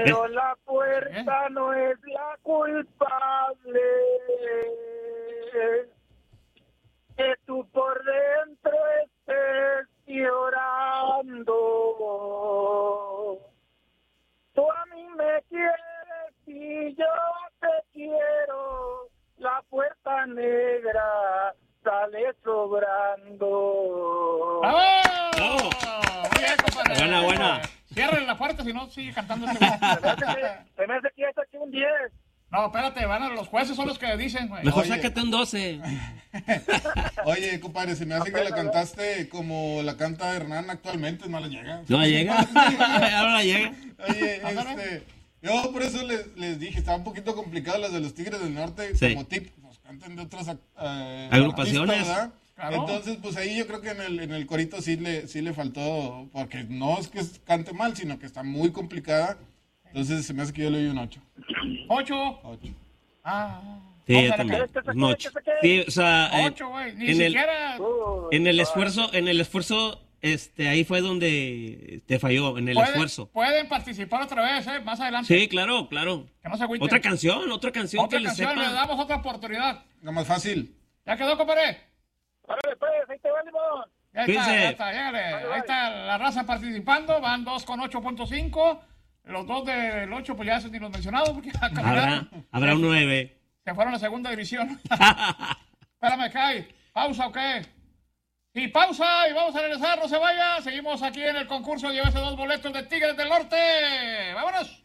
pero la puerta no es la culpable. Que tú por dentro estés llorando. Tú a mí me quieres y yo te quiero. La puerta negra sale sobrando. ¡Bravo! ¡Bravo! Muy bien, compadre. Buena. Cierren la puerta, si no sigue cantando este güey. Se me hace que ya saqué un 10. No, espérate, los jueces son los que dicen, güey. Mejor Oye. sácate un 12. Oye, compadre, se me hace que la cantaste como la canta Hernán actualmente, no le llega. No llega. Ahora llega. Oye, yo por eso les dije, estaba un poquito complicado las de los Tigres del Norte, Sí. como tip, nos cantan de otras Agrupaciones. artistas, ¿verdad? Claro. Entonces, pues ahí yo creo que en el corito sí le faltó, porque no es que cante mal, sino que está muy complicada. Entonces se me hace que yo le doy un 8. 8. 8. Ah. Sí, Vamos yo a la también. ¿Qué Un 8. Sí, o sea, 8, güey. Ni en el- siquiera. en el esfuerzo, ahí fue donde te falló, en el esfuerzo. Pueden participar otra vez, más adelante. Sí, claro. Que no se agüiten. Otra canción que les canción, le sepa. damos otra oportunidad. Nada más fácil. ¿Ya quedó, compadre? Órale, pues, ahí te va, Limón. Ya está, llégale. Ahí está la raza participando, van 2 con 8.5. Los dos del 8, pues ya esos ni los mencionados, porque Habrá un 9. se fueron a segunda división. Espérame, Kai. ¿Pausa o qué? Y pausa, y vamos a regresar, no se vaya. Seguimos aquí en el concurso, llévese 2 boletos de Tigres del Norte. ¡Vámonos!